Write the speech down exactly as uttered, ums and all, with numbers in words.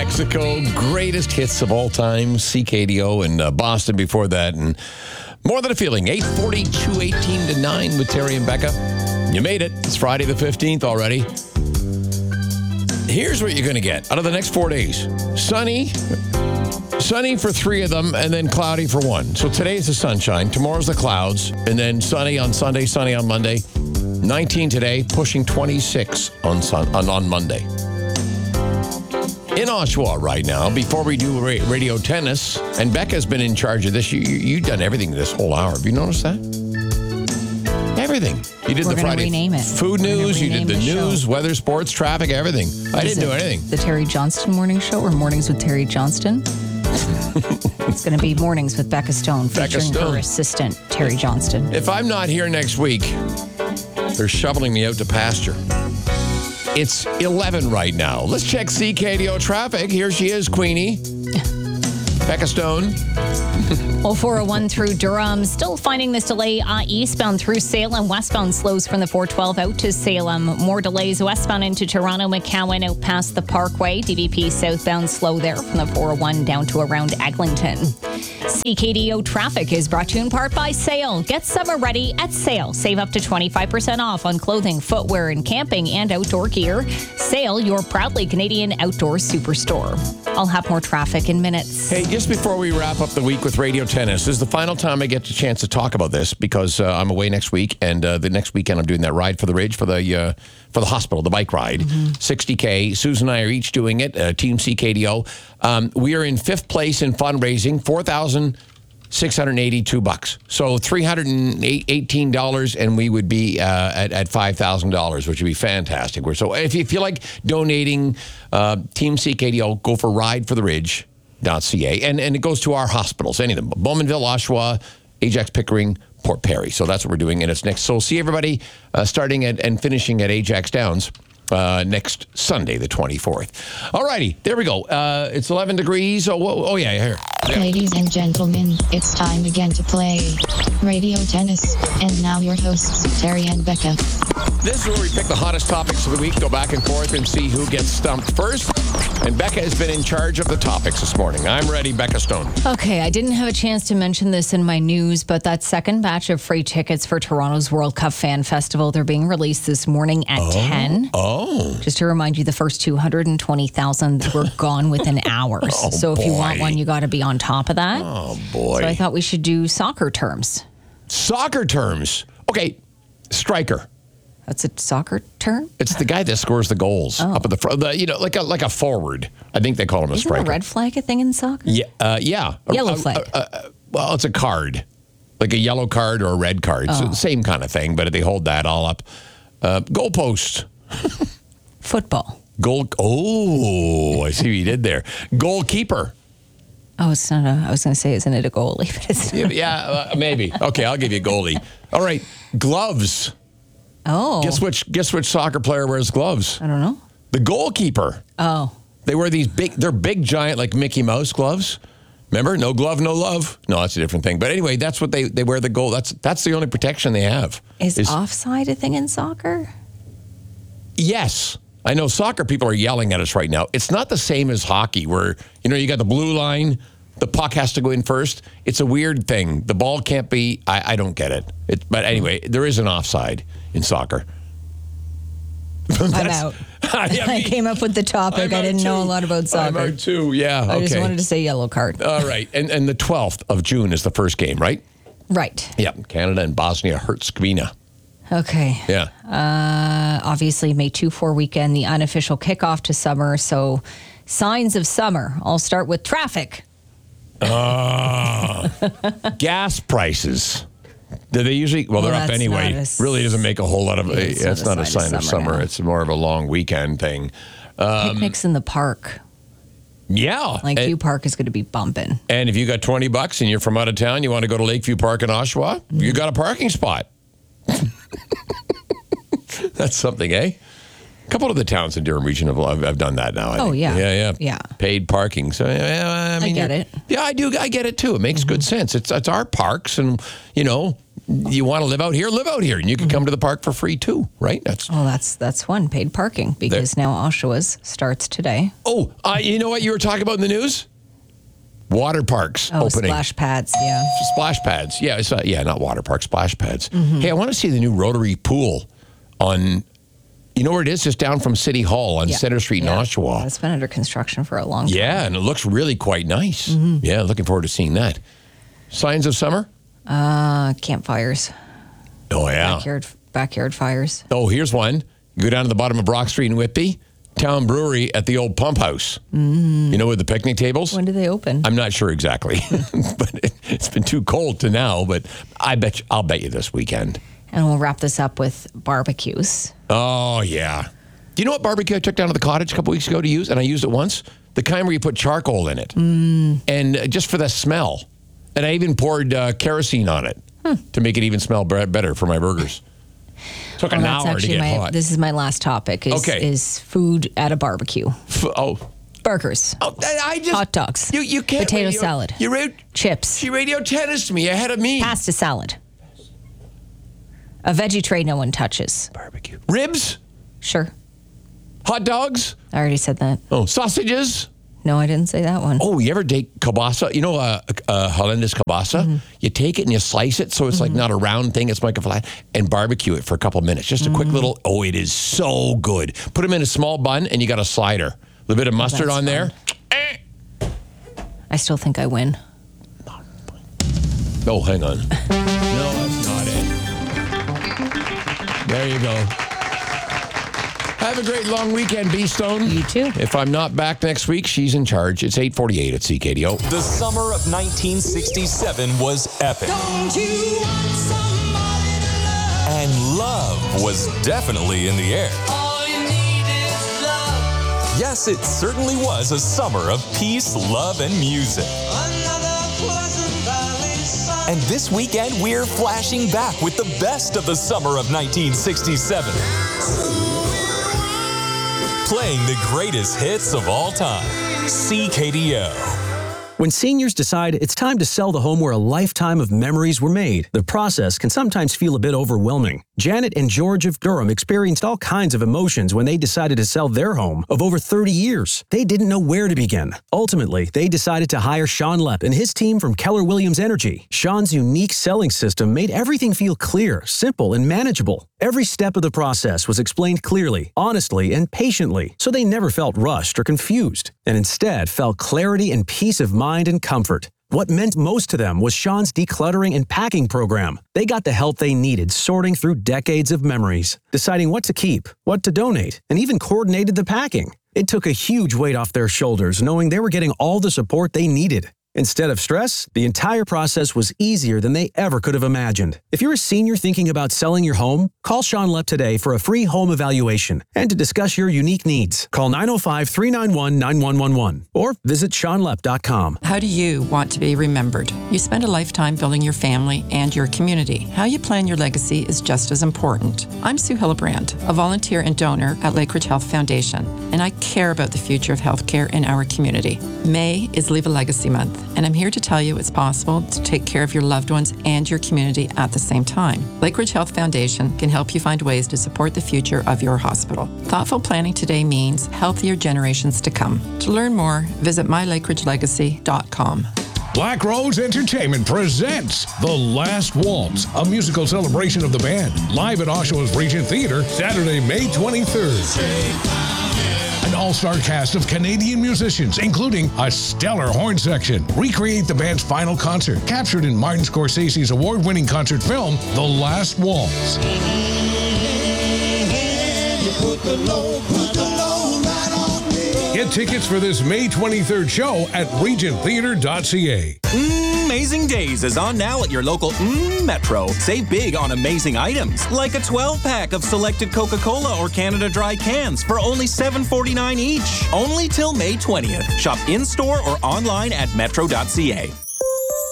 Mexico. Greatest hits of all time. C K D O and uh, Boston before that. And More Than a Feeling. eight forty-two, eighteen to nine with Terry and Becca. You made it. It's Friday the fifteenth already. Here's what you're going to get out of the next four days. Sunny. Sunny for three of them, and then cloudy for one. So today's the sunshine. Tomorrow's the clouds. And then sunny on Sunday, sunny on Monday. nineteen today, pushing twenty-six on, sun, on, on Monday. In Oshawa right now, before we do ra- radio tennis, and Becca's been in charge of this. You, you, you've done everything this whole hour. Have you noticed that? Everything. You did We're the Friday rename it. food news, you did the, the news, show. Weather, sports, traffic, everything. I Is didn't do it anything. The Terry Johnston Morning Show or Mornings with Terry Johnston? It's going to be Mornings with Becca Stone, Becca featuring Stone. her assistant, Terry Johnston. If I'm not here next week, they're shoveling me out to pasture. It's eleven right now. Let's check C K D O traffic. Here she is, Queenie. Becca Stone. oh four oh one through Durham. Still finding this delay uh, eastbound through Salem. Westbound slows from the four twelve out to Salem. More delays westbound into Toronto, McCowan out past the Parkway. D V P southbound slow there from the four oh one down to around Eglinton. C K D O traffic is brought to you in part by Sale. Get summer ready at Sale. Save up to twenty-five percent off on clothing, footwear, and camping and outdoor gear. Sale, your proudly Canadian outdoor superstore. I'll have more traffic in minutes. Hey, just before we wrap up the week with radio tennis, this is the final time I get a chance to talk about this because uh, I'm away next week, and uh, the next weekend I'm doing that ride for the Ridge for the uh, for the hospital, the bike ride, mm-hmm. sixty K. Susan and I are each doing it. Uh, Team C K D O. Um, we are in fifth place in fundraising, four thousand six hundred eighty-two bucks. So three hundred eighteen dollars, and we would be uh, at, at five thousand dollars, which would be fantastic. We're, so if you feel like donating, uh, Team C K D O, go for ride for the ridge dot c a. And, and it goes to our hospitals, any of them. Bowmanville, Oshawa, Ajax Pickering, Port Perry. So that's what we're doing, and it's next. So see everybody uh, starting at and finishing at Ajax Downs uh, next Sunday, the twenty-fourth. All righty, there we go. Uh, it's eleven degrees. Oh, oh, oh yeah, here. Yeah. Ladies and gentlemen, it's time again to play Radio Tennis. And now your hosts, Terry and Becca. This is where we pick the hottest topics of the week, go back and forth, and see who gets stumped first. And Becca has been in charge of the topics this morning. I'm ready, Becca Stone. Okay, I didn't have a chance to mention this in my news, but that second batch of free tickets for Toronto's World Cup Fan Festival, they're being released this morning at oh. ten. Oh. Just to remind you, the first two hundred twenty thousand were gone within hours. oh, so if boy. you want one, you got to be on top of that. Oh, boy. So I thought we should do soccer terms. Soccer terms. Okay, striker. That's a soccer term? It's the guy that scores the goals Oh. up at the front. The, you know, like a like a forward. I think they call him a Isn't striker. a red flag a thing in soccer? Yeah, uh, yeah. Yellow Uh, flag. uh, uh, well, it's a card, like a yellow card or a red card. It's Oh. the same kind of thing, but they hold that all up. Uh, goalpost. Football. Goal. Oh, I see what you did there. Goalkeeper. Oh, it's not a, I was going to say, isn't it a goalie? But it's Yeah, yeah uh, maybe. Okay, I'll give you goalie. All right, gloves. Oh. Guess which? Guess which soccer player wears gloves? I don't know. The goalkeeper. Oh. They wear these big. They're big, giant, like Mickey Mouse gloves. Remember, no glove, no love. No, that's a different thing. But anyway, that's what they they wear the goal. That's that's the only protection they have. Is, is offside a thing in soccer? Yes. I know soccer people are yelling at us right now. It's not the same as hockey where, you know, you got the blue line, the puck has to go in first. It's a weird thing. The ball can't be, I, I don't get it. it. But anyway, there is an offside in soccer. I'm out. I, mean, I came up with the topic. I didn't too. know a lot about soccer. I'm out too, yeah. I okay. just wanted to say yellow card. All right. And, and the twelfth of June is the first game, right? Right. Yeah. Canada and Bosnia-Herzegovina. Okay. Yeah. Uh, obviously, May two four weekend, the unofficial kickoff to summer. So, signs of summer. I'll start with traffic. Uh, gas prices. Do they usually? Well, well they're up anyway. A, really doesn't make a whole lot of. It's yeah, not, it's not a sign of summer. Of summer. It's more of a long weekend thing. Um, Picnics in the park. Yeah. Lakeview and, Park is going to be bumping. And if you got twenty bucks and you're from out of town, you want to go to Lakeview Park in Oshawa, mm-hmm. you got a parking spot. That's something, eh? A couple of the towns in Durham region have, have done that now. I oh, think. yeah. Yeah, yeah. Yeah. Paid parking. So, I, mean, I get it. Yeah, I do. I get it, too. It makes mm-hmm. good sense. It's it's our parks, and, you know, you want to live out here, live out here. And you can come to the park for free too, right? That's Well, that's that's one, paid parking, because now Oshawa's starts today. Oh, uh, you know what you were talking about in the news? Water parks Oh, opening. splash pads, yeah. Splash pads. Yeah, it's, uh, yeah, not water park, splash pads. Hey, I want to see the new Rotary pool on, you know where it is? Just down from City Hall on Yeah. Center Street in Yeah. Oshawa. Yeah, it's been under construction for a long time. Yeah, and it looks really quite nice. Yeah, looking forward to seeing that. Signs of summer? Uh, campfires, Oh, yeah. backyard backyard fires. Oh, here's one. Go down to the bottom of Brock Street in Whitby, Town Brewery at the old pump house. Mm. You know, with the picnic tables? When do they open? I'm not sure exactly, but it, it's been too cold to now, but I bet you, I'll bet you this weekend. And we'll wrap this up with barbecues. Oh, yeah. Do you know what barbecue I took down to the cottage a couple weeks ago to use? And I used it once. The kind where you put charcoal in it. Mm. And uh, just for the smell. And I even poured uh, kerosene on it hmm. to make it even smell bre- better for my burgers. Took well, an that's hour to get my, hot. This is my last topic, is, Okay. is food at a barbecue. F- oh. Burgers. oh. I just... Hot dogs. You, you can't... Potato radio, salad. You ra- Chips. She radio tennis me ahead of me. Pasta salad. A veggie tray no one touches. Barbecue. Ribs? Sure. Hot dogs? I already said that. Oh, sausages? No, I didn't say that one. Oh, you ever take kielbasa? You know, uh, uh, Hollandaise kielbasa? Mm-hmm. You take it and you slice it so it's mm-hmm. like not a round thing, it's like a flat, and barbecue it for a couple minutes. Just a mm-hmm. quick little, oh, it is so good. Put them in a small bun and you got a slider. A little bit of mustard That's on fun. there. I still think I win. Oh, hang on. No, that's not it. There you go. Have a great long weekend, B-Stone. You too. If I'm not back next week, she's in charge. It's eight forty-eight at C K D O. The summer of nineteen sixty-seven was epic. Don't you want somebody to love? And love was definitely in the air. All you need is love. Yes, it certainly was a summer of peace, love, and music. Another Pleasant Valley sun. And this weekend, we're flashing back with the best of the summer of nineteen sixty-seven. Playing the greatest hits of all time. C K D O. When seniors decide it's time to sell the home where a lifetime of memories were made, the process can sometimes feel a bit overwhelming. Janet and George of Durham experienced all kinds of emotions when they decided to sell their home of over thirty years. They didn't know where to begin. Ultimately, they decided to hire Sean Lepp and his team from Keller Williams Energy. Sean's unique selling system made everything feel clear, simple, and manageable. Every step of the process was explained clearly, honestly, and patiently, so they never felt rushed or confused, and instead felt clarity and peace of mind and comfort. What meant most to them was Sean's decluttering and packing program. They got the help they needed sorting through decades of memories, deciding what to keep, what to donate, and even coordinated the packing. It took a huge weight off their shoulders knowing they were getting all the support they needed. Instead of stress, the entire process was easier than they ever could have imagined. If you're a senior thinking about selling your home, call Sean Lepp today for a free home evaluation and to discuss your unique needs. Call nine oh five, three nine one, nine one one one or visit sean lepp dot com. How do you want to be remembered? You spend a lifetime building your family and your community. How you plan your legacy is just as important. I'm Sue Hillebrand, a volunteer and donor at Lakeridge Health Foundation, and I care about the future of healthcare in our community. May is Leave a Legacy Month, and I'm here to tell you it's possible to take care of your loved ones and your community at the same time. Lakeridge Health Foundation can help you find ways to support the future of your hospital. Thoughtful planning today means healthier generations to come. To learn more, visit my lakeridge legacy dot com. Black Rose Entertainment presents The Last Waltz, a musical celebration of the band, live at Oshawa's Regent Theater, Saturday, May twenty-third. An all-star cast of Canadian musicians, including a stellar horn section, recreate the band's final concert, captured in Martin Scorsese's award-winning concert film, The Last Waltz. Get tickets for this May twenty-third show at regent theater dot c a. Amazing Days is on now at your local mm, Metro. Save big on amazing items, like a twelve-pack of selected Coca-Cola or Canada Dry cans for only seven forty-nine each. Only till May twentieth. Shop in-store or online at metro dot c a.